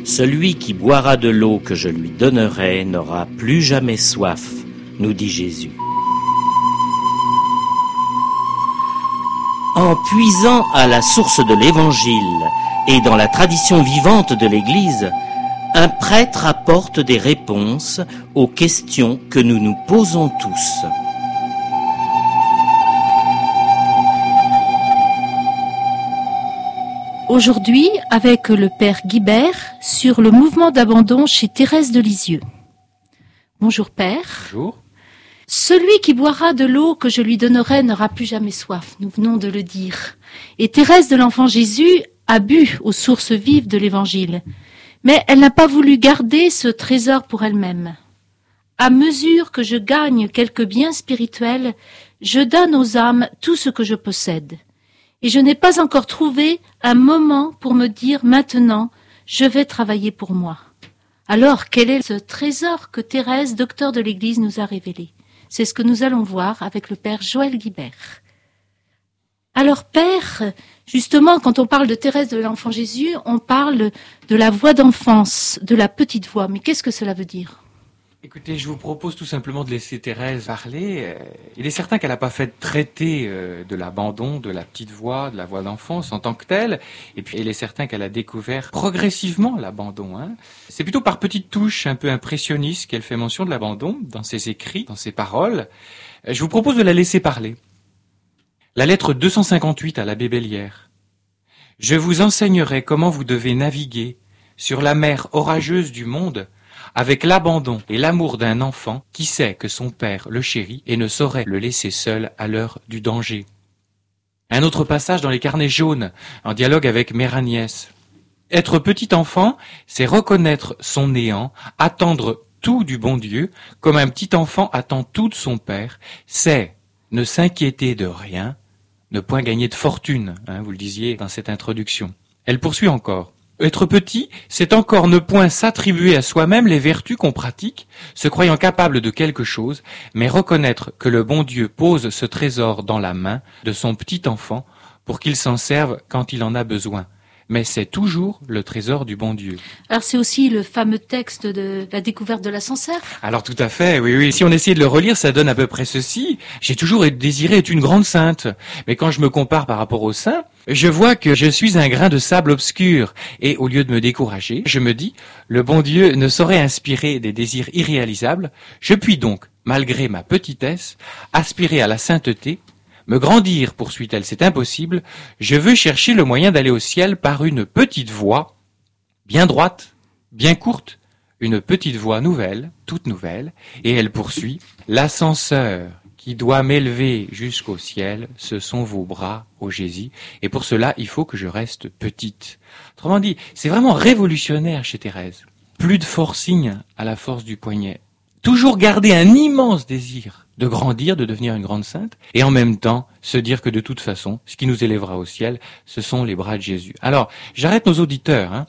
Celui qui boira de l'eau que je lui donnerai n'aura plus jamais soif, nous dit Jésus. En puisant à la source de l'Évangile et dans la tradition vivante de l'Église, un prêtre apporte des réponses aux questions que nous nous posons tous. Aujourd'hui, avec le père Guibert, sur le mouvement d'abandon chez Thérèse de Lisieux. Bonjour père. Bonjour. Celui qui boira de l'eau que je lui donnerai n'aura plus jamais soif, nous venons de le dire. Et Thérèse de l'Enfant Jésus a bu aux sources vives de l'Évangile. Mais elle n'a pas voulu garder ce trésor pour elle-même. À mesure que je gagne quelques biens spirituels, je donne aux âmes tout ce que je possède. Et je n'ai pas encore trouvé un moment pour me dire maintenant, je vais travailler pour moi. Alors, quel est ce trésor que Thérèse, docteur de l'Église, nous a révélé? C'est ce que nous allons voir avec le père Joël Guibert. Alors, père, justement, quand on parle de Thérèse de l'Enfant Jésus, on parle de la voix d'enfance, de la petite voix. Mais qu'est-ce que cela veut dire? Écoutez, je vous propose tout simplement de laisser Thérèse parler. Il est certain qu'elle n'a pas fait de traité de l'abandon, de la petite voix, de la voix d'enfance en tant que telle. Et puis, il est certain qu'elle a découvert progressivement l'abandon. C'est plutôt par petites touches un peu impressionnistes qu'elle fait mention de l'abandon dans ses écrits, dans ses paroles. Je vous propose de la laisser parler. La lettre 258 à l'abbé Bellière. Je vous enseignerai comment vous devez naviguer sur la mer orageuse du monde avec l'abandon et l'amour d'un enfant qui sait que son père le chérit et ne saurait le laisser seul à l'heure du danger. Un autre passage dans les carnets jaunes, en dialogue avec Mère Agnès. Être petit enfant, c'est reconnaître son néant, attendre tout du bon Dieu, comme un petit enfant attend tout de son père, c'est ne s'inquiéter de rien, ne point gagner de fortune, vous le disiez dans cette introduction. Elle poursuit encore. Être petit, c'est encore ne point s'attribuer à soi-même les vertus qu'on pratique, se croyant capable de quelque chose, mais reconnaître que le bon Dieu pose ce trésor dans la main de son petit enfant pour qu'il s'en serve quand il en a besoin. Mais c'est toujours le trésor du bon Dieu. Alors c'est aussi le fameux texte de la découverte de l'ascenseur. Alors tout à fait, oui. Si on essayait de le relire, ça donne à peu près ceci. J'ai toujours désiré être une grande sainte. Mais quand je me compare par rapport aux saints, je vois que je suis un grain de sable obscur. Et au lieu de me décourager, je me dis, le bon Dieu ne saurait inspirer des désirs irréalisables. Je puis donc, malgré ma petitesse, aspirer à la sainteté. Me grandir, poursuit-elle, c'est impossible. Je veux chercher le moyen d'aller au ciel par une petite voie, bien droite, bien courte, une petite voie nouvelle, toute nouvelle. Et elle poursuit, l'ascenseur qui doit m'élever jusqu'au ciel, ce sont vos bras, ô Jésus. Et pour cela, il faut que je reste petite. Autrement dit, c'est vraiment révolutionnaire chez Thérèse. Plus de forcing à la force du poignet. Toujours garder un immense désir de grandir, de devenir une grande sainte, et en même temps se dire que de toute façon, ce qui nous élèvera au ciel, ce sont les bras de Jésus. Alors, j'arrête nos auditeurs.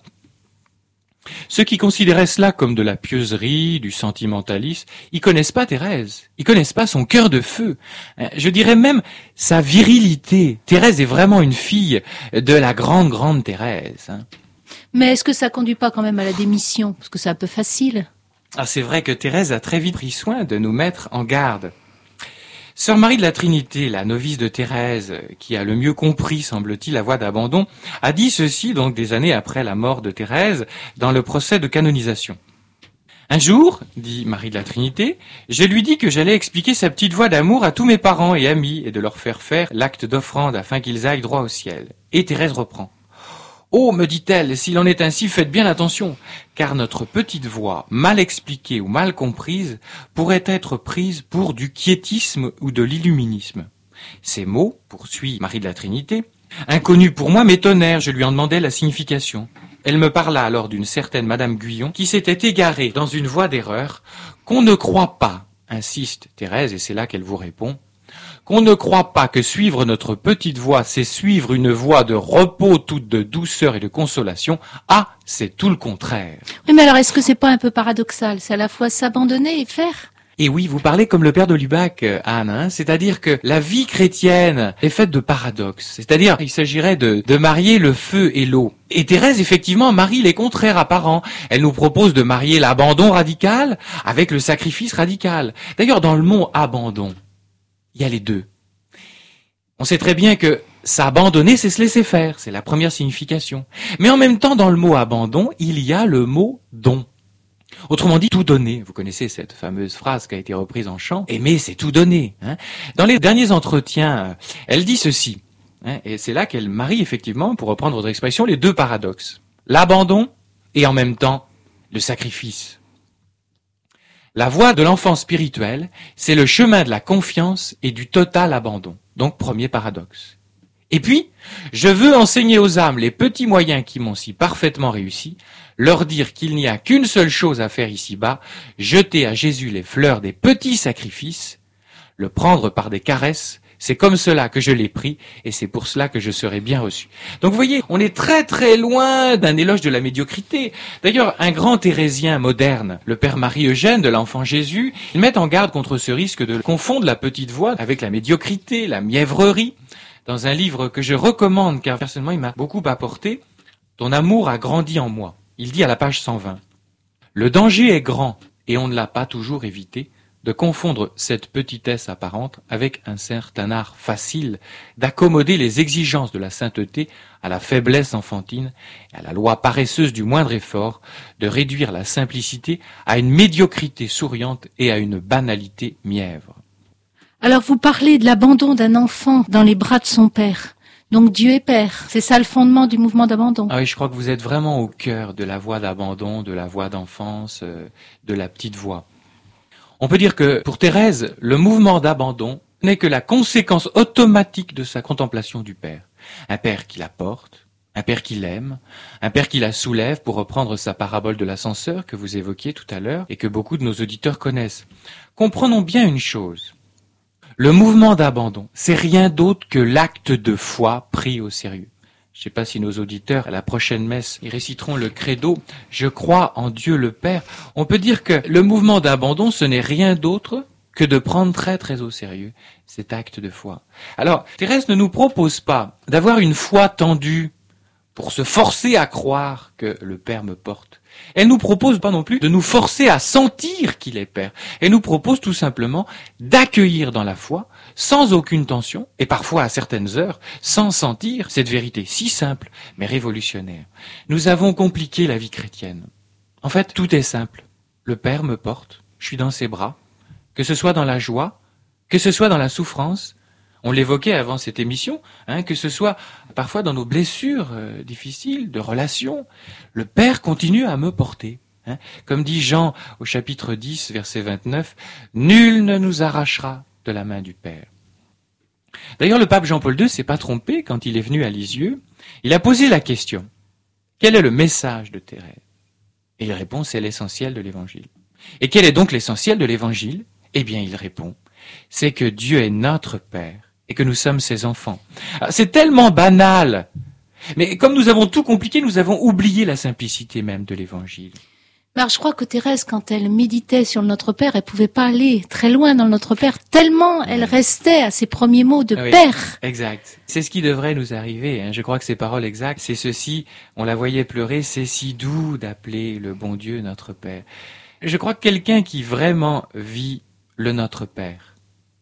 Ceux qui considéraient cela comme de la pieuserie, du sentimentalisme, ils connaissent pas Thérèse, ils connaissent pas son cœur de feu. Je dirais même sa virilité. Thérèse est vraiment une fille de la grande Thérèse. Mais est-ce que ça conduit pas quand même à la démission? Parce que c'est un peu facile. Ah, c'est vrai que Thérèse a très vite pris soin de nous mettre en garde. Sœur Marie de la Trinité, la novice de Thérèse, qui a le mieux compris, semble-t-il, la voie d'abandon, a dit ceci donc des années après la mort de Thérèse dans le procès de canonisation. Un jour, dit Marie de la Trinité, je lui dis que j'allais expliquer sa petite voie d'amour à tous mes parents et amis et de leur faire l'acte d'offrande afin qu'ils aillent droit au ciel. Et Thérèse reprend. Oh, me dit-elle, s'il en est ainsi, faites bien attention, car notre petite voix, mal expliquée ou mal comprise, pourrait être prise pour du quiétisme ou de l'illuminisme. Ces mots, poursuit Marie de la Trinité, inconnus pour moi, m'étonnèrent, je lui en demandai la signification. Elle me parla alors d'une certaine Madame Guyon, qui s'était égarée dans une voie d'erreur, qu'on ne croit pas, insiste Thérèse, et c'est là qu'elle vous répond, qu'on ne croit pas que suivre notre petite voie, c'est suivre une voie de repos toute de douceur et de consolation. Ah, c'est tout le contraire. Oui, mais alors est-ce que c'est pas un peu paradoxal? C'est à la fois s'abandonner et faire? Et oui, vous parlez comme le père de Lubac, Anne, hein, c'est-à-dire que la vie chrétienne est faite de paradoxes. C'est-à-dire, il s'agirait de marier le feu et l'eau. Et Thérèse, effectivement, marie les contraires apparents. Elle nous propose de marier l'abandon radical avec le sacrifice radical. D'ailleurs, dans le mot abandon, il y a les deux. On sait très bien que s'abandonner, c'est se laisser faire. C'est la première signification. Mais en même temps, dans le mot abandon, il y a le mot don. Autrement dit, tout donner. Vous connaissez cette fameuse phrase qui a été reprise en chant. Aimer, c'est tout donner. Hein. Dans les derniers entretiens, elle dit ceci. Hein, et c'est là qu'elle marie effectivement, pour reprendre votre expression, les deux paradoxes. L'abandon et en même temps le sacrifice. La voie de l'enfant spirituel, c'est le chemin de la confiance et du total abandon. Donc, premier paradoxe. Et puis, je veux enseigner aux âmes les petits moyens qui m'ont si parfaitement réussi, leur dire qu'il n'y a qu'une seule chose à faire ici-bas, jeter à Jésus les fleurs des petits sacrifices, le prendre par des caresses, c'est comme cela que je l'ai pris, et c'est pour cela que je serai bien reçu. Donc vous voyez, on est très très loin d'un éloge de la médiocrité. D'ailleurs, un grand thérésien moderne, le père Marie-Eugène de l'Enfant Jésus, il met en garde contre ce risque de confondre la petite voix avec la médiocrité, la mièvrerie. Dans un livre que je recommande, car personnellement il m'a beaucoup apporté, « Ton amour a grandi en moi ». Il dit à la page 120, « Le danger est grand, et on ne l'a pas toujours évité, de confondre cette petitesse apparente avec un certain art facile d'accommoder les exigences de la sainteté à la faiblesse enfantine et à la loi paresseuse du moindre effort, de réduire la simplicité à une médiocrité souriante et à une banalité mièvre. » Alors vous parlez de l'abandon d'un enfant dans les bras de son père. Donc Dieu est père. C'est ça le fondement du mouvement d'abandon. Ah oui, je crois que vous êtes vraiment au cœur de la voie d'abandon, de la voie d'enfance, de la petite voie. On peut dire que, pour Thérèse, le mouvement d'abandon n'est que la conséquence automatique de sa contemplation du Père. Un Père qui la porte, un Père qui l'aime, un Père qui la soulève, pour reprendre sa parabole de l'ascenseur que vous évoquiez tout à l'heure et que beaucoup de nos auditeurs connaissent. Comprenons bien une chose. Le mouvement d'abandon, c'est rien d'autre que l'acte de foi pris au sérieux. Je ne sais pas si nos auditeurs, à la prochaine messe, ils réciteront le credo « Je crois en Dieu le Père ». On peut dire que le mouvement d'abandon, ce n'est rien d'autre que de prendre très très au sérieux cet acte de foi. Alors, Thérèse ne nous propose pas d'avoir une foi tendue pour se forcer à croire que le Père me porte. Elle nous propose pas non plus de nous forcer à sentir qu'il est Père. Elle nous propose tout simplement d'accueillir dans la foi, sans aucune tension, et parfois à certaines heures, sans sentir cette vérité si simple, mais révolutionnaire. Nous avons compliqué la vie chrétienne. En fait, tout est simple. Le Père me porte, je suis dans ses bras, que ce soit dans la joie, que ce soit dans la souffrance. On l'évoquait avant cette émission, que ce soit parfois dans nos blessures difficiles, de relations. Le Père continue à me porter. Comme dit Jean au chapitre 10, verset 29, « Nul ne nous arrachera de la main du Père. » D'ailleurs, le pape Jean-Paul II s'est pas trompé quand il est venu à Lisieux. Il a posé la question, quel est le message de Thérèse? Et il répond, c'est l'essentiel de l'Évangile. Et quel est donc l'essentiel de l'Évangile? Eh bien, il répond, c'est que Dieu est notre Père et que nous sommes ses enfants. C'est tellement banal, mais comme nous avons tout compliqué, nous avons oublié la simplicité même de l'Évangile. Alors, je crois que Thérèse, quand elle méditait sur le Notre Père, elle pouvait pas aller très loin dans le Notre Père, tellement elle restait à ses premiers mots de Père. Exact. C'est ce qui devrait nous arriver. Je crois que ces paroles exactes, c'est ceci. On la voyait pleurer, c'est si doux d'appeler le bon Dieu notre Père. Je crois que quelqu'un qui vraiment vit le Notre Père,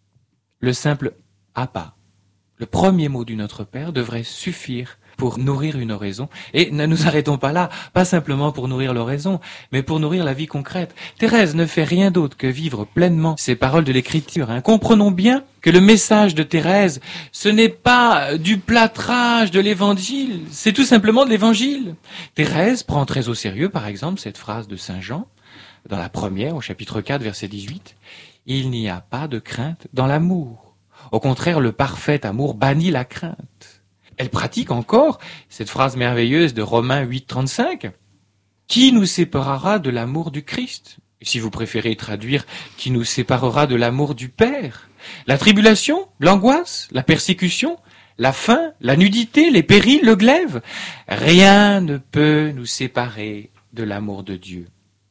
le simple Abba, le premier mot du Notre Père devrait suffire pour nourrir une oraison. Et ne nous arrêtons pas là, pas simplement pour nourrir l'oraison, mais pour nourrir la vie concrète. Thérèse ne fait rien d'autre que vivre pleinement ces paroles de l'Écriture. Comprenons bien que le message de Thérèse, ce n'est pas du plâtrage de l'Évangile, c'est tout simplement de l'Évangile. Thérèse prend très au sérieux, par exemple, cette phrase de Saint Jean, dans la première, au chapitre 4, verset 18, « Il n'y a pas de crainte dans l'amour. Au contraire, le parfait amour bannit la crainte. » Elle pratique encore cette phrase merveilleuse de Romains 8, 35. « Qui nous séparera de l'amour du Christ ?» Si vous préférez traduire « Qui nous séparera de l'amour du Père ?» La tribulation, l'angoisse, la persécution, la faim, la nudité, les périls, le glaive. Rien ne peut nous séparer de l'amour de Dieu.